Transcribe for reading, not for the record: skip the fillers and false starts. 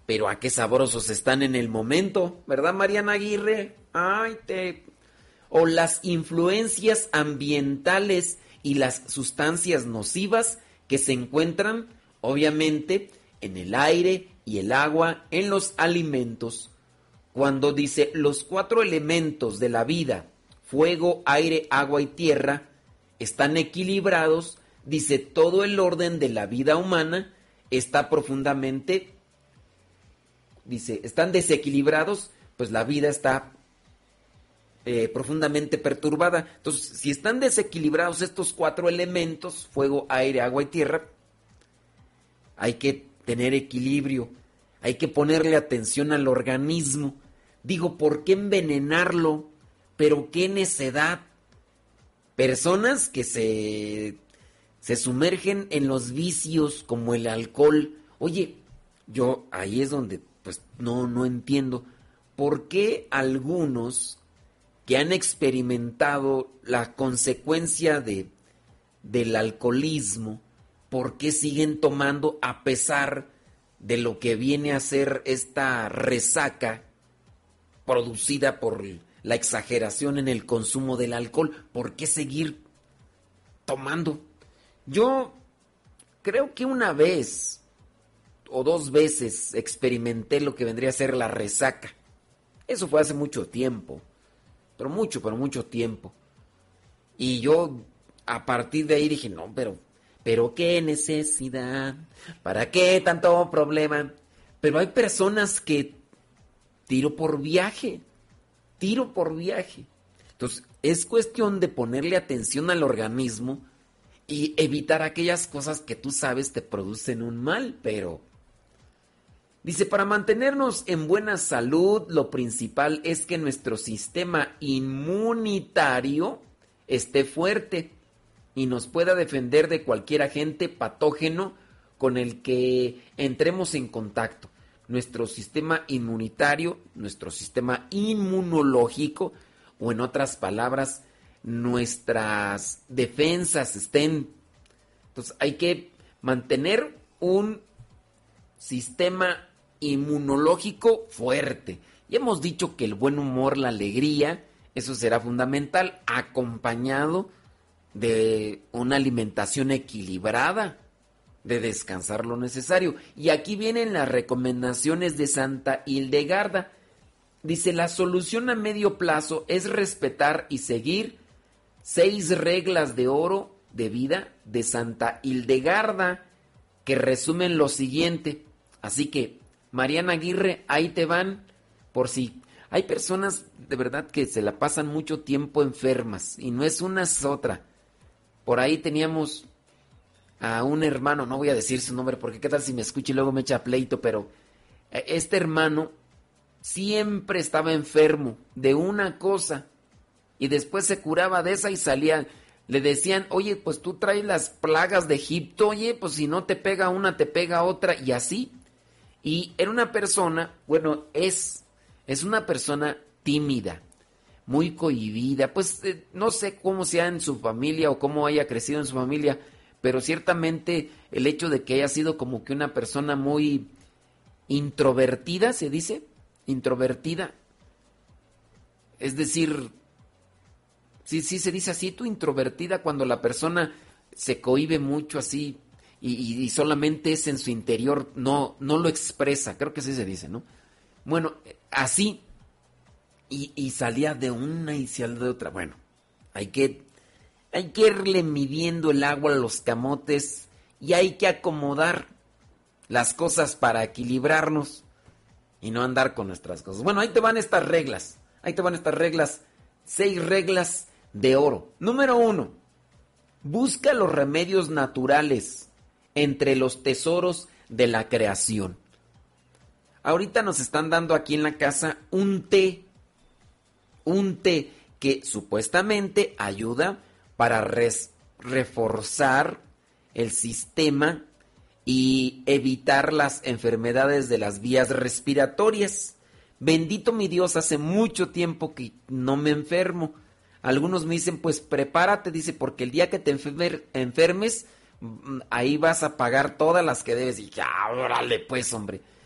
pero a qué sabrosos están en el momento, ¿verdad, Mariana Aguirre? O las influencias ambientales y las sustancias nocivas que se encuentran, obviamente, en el aire y el agua, en los alimentos. Cuando dice los 4 elementos de la vida, fuego, aire, agua y tierra, están equilibrados, dice todo el orden de la vida humana está profundamente, dice, están desequilibrados, pues la vida está profundamente perturbada. Entonces, si están desequilibrados estos 4 elementos, fuego, aire, agua y tierra, hay que tener equilibrio, hay que ponerle atención al organismo. Digo, ¿por qué envenenarlo? Pero qué necedad. Personas que se sumergen en los vicios como el alcohol. Oye, yo ahí es donde pues no entiendo. ¿Por qué algunos que han experimentado la consecuencia del alcoholismo, por qué siguen tomando a pesar de lo que viene a ser esta resaca producida por la exageración en el consumo del alcohol? ¿Por qué seguir tomando? Yo creo que una vez o 2 veces experimenté lo que vendría a ser la resaca. Eso fue hace mucho tiempo, pero mucho tiempo. Y yo a partir de ahí dije, no, pero qué necesidad, ¿para qué tanto problema? Pero hay personas que tiro por viaje. Entonces, es cuestión de ponerle atención al organismo y evitar aquellas cosas que tú sabes te producen un mal, pero... Dice, para mantenernos en buena salud, lo principal es que nuestro sistema inmunitario esté fuerte y nos pueda defender de cualquier agente patógeno con el que entremos en contacto. Nuestro sistema inmunitario, nuestro sistema inmunológico, o en otras palabras, nuestras defensas estén. Entonces hay que mantener un sistema inmunológico fuerte. Y hemos dicho que el buen humor, la alegría, eso será fundamental, acompañado de una alimentación equilibrada, de descansar lo necesario. Y aquí vienen las recomendaciones de Santa Hildegarda. Dice, la solución a medio plazo es respetar y seguir 6 reglas de oro de vida de Santa Hildegarda, que resumen lo siguiente. Así que, Mariana Aguirre, ahí te van, por si hay personas de verdad que se la pasan mucho tiempo enfermas, y no es una es otra. Por ahí teníamos a un hermano, no voy a decir su nombre porque qué tal si me escucha y luego me echa pleito, pero este hermano siempre estaba enfermo de una cosa y después se curaba de esa y salía. Le decían, oye, pues tú traes las plagas de Egipto, oye, pues si no te pega una, te pega otra, y así. Y era una persona, bueno, es una persona tímida, muy cohibida, pues no sé cómo sea en su familia o cómo haya crecido en su familia, pero ciertamente el hecho de que haya sido como que una persona muy introvertida, ¿se dice? Introvertida. Es decir, sí se dice así, tú introvertida, cuando la persona se cohíbe mucho así y solamente es en su interior, no lo expresa, creo que así se dice, ¿no? Bueno, así, y salía de una y salía de otra. Bueno, hay que irle midiendo el agua a los camotes y hay que acomodar las cosas para equilibrarnos y no andar con nuestras cosas. Bueno, ahí te van estas reglas, 6 reglas de oro. Número 1, busca los remedios naturales entre los tesoros de la creación. Ahorita nos están dando aquí en la casa un té que supuestamente ayuda para reforzar el sistema y evitar las enfermedades de las vías respiratorias. Bendito mi Dios, hace mucho tiempo que no me enfermo. Algunos me dicen, pues prepárate, dice, porque el día que te enfermes, ahí vas a pagar todas las que debes. Y ya, órale pues, hombre.